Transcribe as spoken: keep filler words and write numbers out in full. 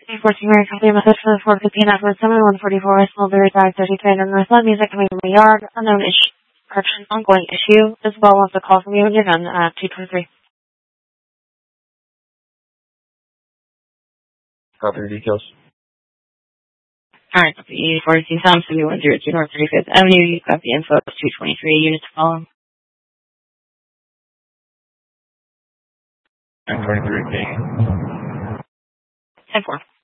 fourteen Mary, copy a message for the four fifteen Edward seven one forty-four West Mulberry Drive, thirty-three hundred North Love Music coming from the yard. Unknown issue. Correction, ongoing issue. Isabel wants a call from you when you're done at two twenty-three. Copy the details. Alright, copy fourteen Tom, seventy-one oh two North thirty-fifth Avenue. You got the info, two twenty-three units to follow. nine twenty-three, okay. ten four.